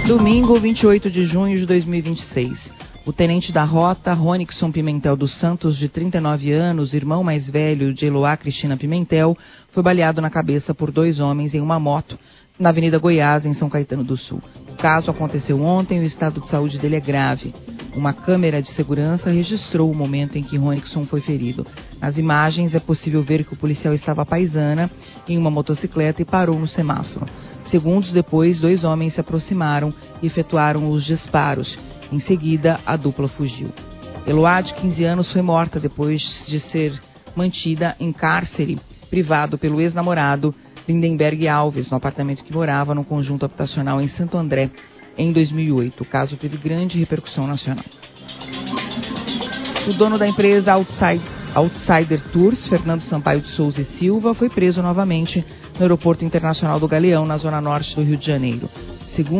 Domingo, 28 de junho de 2026. O tenente da rota, Ronixon Pimentel dos Santos, de 39 anos, irmão mais velho de Eloá Cristina Pimentel, foi baleado na cabeça por 2 homens em uma moto na Avenida Goiás, em São Caetano do Sul. O caso aconteceu ontem e o estado de saúde dele é grave. Uma câmera de segurança registrou o momento em que Ronixon foi ferido. Nas imagens é possível ver que o policial estava à paisana em uma motocicleta e parou no semáforo. Segundos depois, 2 homens se aproximaram e efetuaram os disparos. Em seguida, a dupla fugiu. Eloá, de 15 anos, foi morta depois de ser mantida em cárcere privado pelo ex-namorado Lindenberg Alves, no apartamento que morava no conjunto habitacional em Santo André, em 2008. O caso teve grande repercussão nacional. O dono da empresa Outsider Tours, Fernando Sampaio de Souza e Silva, foi preso novamente no Aeroporto Internacional do Galeão, na zona norte do Rio de Janeiro.